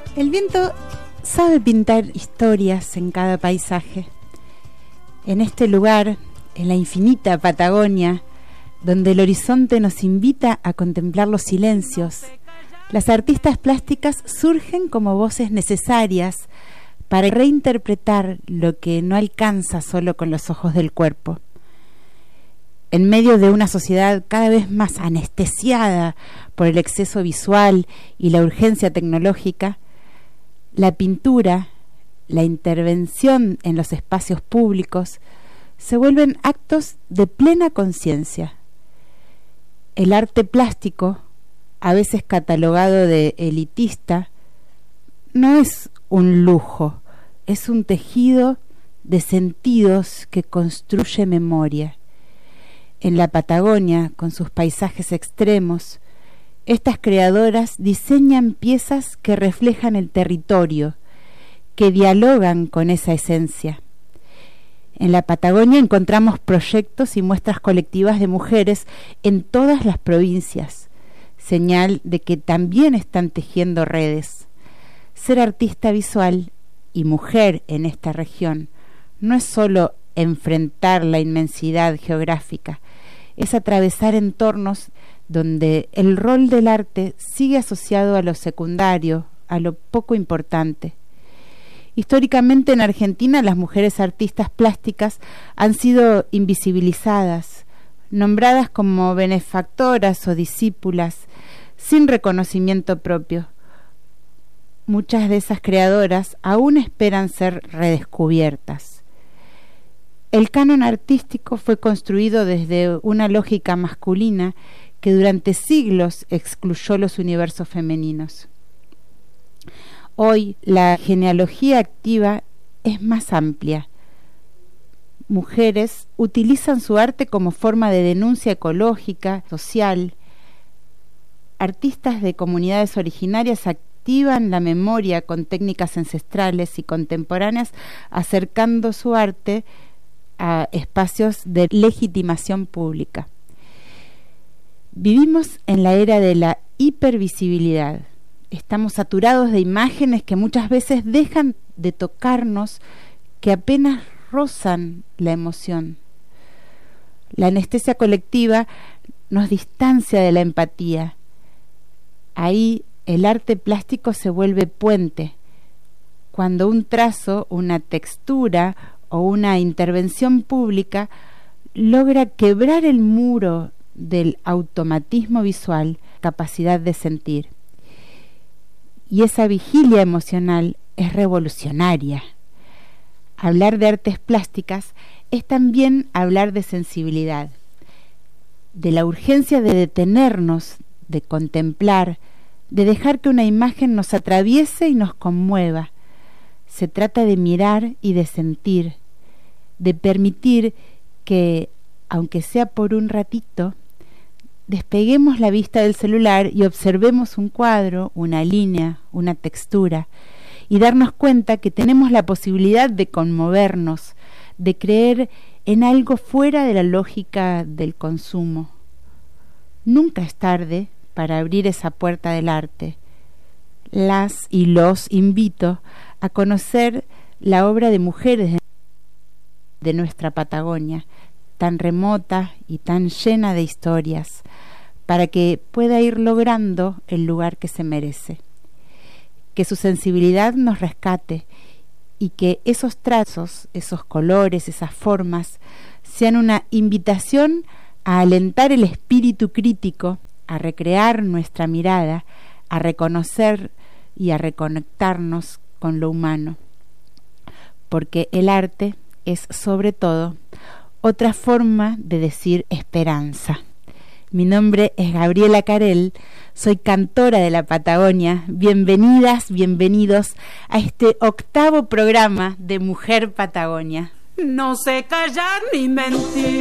El viento sabe pintar historias en cada paisaje. En este lugar, en la infinita Patagonia, donde el horizonte nos invita a contemplar los silencios, las artistas plásticas surgen como voces necesarias para reinterpretar lo que no alcanza solo con los ojos del cuerpo. En medio de una sociedad cada vez más anestesiada por el exceso visual y la urgencia tecnológica, la pintura, la intervención en los espacios públicos se vuelven actos de plena conciencia. El arte plástico, a veces catalogado de elitista, no es un lujo, es un tejido de sentidos que construye memoria. En la Patagonia, con sus paisajes extremos, estas creadoras diseñan piezas que reflejan el territorio, que dialogan con esa esencia. En la Patagonia encontramos proyectos y muestras colectivas de mujeres en todas las provincias, señal de que también están tejiendo redes. Ser artista visual y mujer en esta región no es solo enfrentar la inmensidad geográfica, es atravesar entornos donde el rol del arte sigue asociado a lo secundario, a lo poco importante. Históricamente en Argentina las mujeres artistas plásticas han sido invisibilizadas, nombradas como benefactoras o discípulas, sin reconocimiento propio. Muchas de esas creadoras aún esperan ser redescubiertas. El canon artístico fue construido desde una lógica masculina que durante siglos excluyó los universos femeninos. Hoy la genealogía activa es más amplia. Mujeres utilizan su arte como forma de denuncia ecológica, social. Artistas de comunidades originarias activan la memoria con técnicas ancestrales y contemporáneas, acercando su arte a espacios de legitimación pública. Vivimos en la era de la hipervisibilidad. Estamos saturados de imágenes que muchas veces dejan de tocarnos, que apenas rozan la emoción. La anestesia colectiva nos distancia de la empatía. Ahí el arte plástico se vuelve puente. Cuando un trazo, una textura o una intervención pública logra quebrar el muro del automatismo visual, capacidad de sentir. Y esa vigilia emocional es revolucionaria. Hablar de artes plásticas es también hablar de sensibilidad, de la urgencia de detenernos, de contemplar, de dejar que una imagen nos atraviese y nos conmueva. Se trata de mirar y de sentir, de permitir que, aunque sea por un ratito, despeguemos la vista del celular y observemos un cuadro, una línea, una textura, y darnos cuenta que tenemos la posibilidad de conmovernos, de creer en algo fuera de la lógica del consumo. Nunca es tarde para abrir esa puerta del arte. Las y los invito a conocer la obra de mujeres de nuestra Patagonia, tan remota y tan llena de historias, para que pueda ir logrando el lugar que se merece. Que su sensibilidad nos rescate y que esos trazos, esos colores, esas formas, sean una invitación a alentar el espíritu crítico, a recrear nuestra mirada, a reconocer y a reconectarnos con lo humano. Porque el arte es, sobre todo, otra forma de decir esperanza. Mi nombre es Gabriela Carel, soy cantora de la Patagonia. Bienvenidas, bienvenidos a este 8º programa de Mujer Patagonia. No sé callar ni mentir.